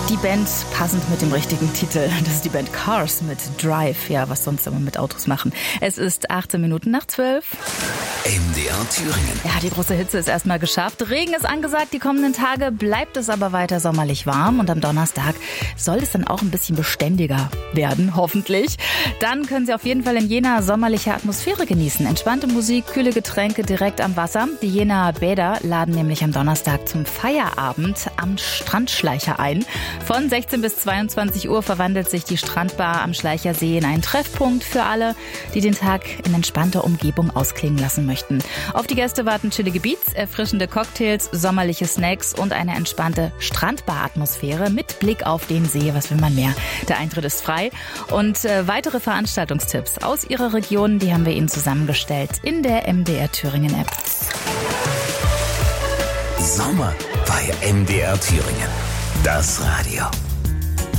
Die Band passend mit dem richtigen Titel. Das ist die Band Cars mit Drive. Ja, was sonst immer mit Autos machen. Es ist 18 Minuten nach 12. MDR Thüringen. Ja, die große Hitze ist erstmal geschafft. Regen ist angesagt. Die kommenden Tage bleibt es aber weiter sommerlich warm. Und am Donnerstag soll es dann auch ein bisschen beständiger werden, hoffentlich. Dann können Sie auf jeden Fall in Jena sommerliche Atmosphäre genießen. Entspannte Musik, kühle Getränke direkt am Wasser. Die Jenaer Bäder laden nämlich am Donnerstag zum Feierabend am Strandschleicher ein. Von 16 bis 22 Uhr verwandelt sich die Strandbar am Schleicher See in einen Treffpunkt für alle, die den Tag in entspannter Umgebung ausklingen lassen möchten. Auf die Gäste warten chillige Beats, erfrischende Cocktails, sommerliche Snacks und eine entspannte Strandbar-Atmosphäre mit Blick auf den See. Was will man mehr? Der Eintritt ist frei. Und weitere Veranstaltungstipps aus Ihrer Region, die haben wir Ihnen zusammengestellt in der MDR Thüringen App. Sommer bei MDR Thüringen. Das Radio.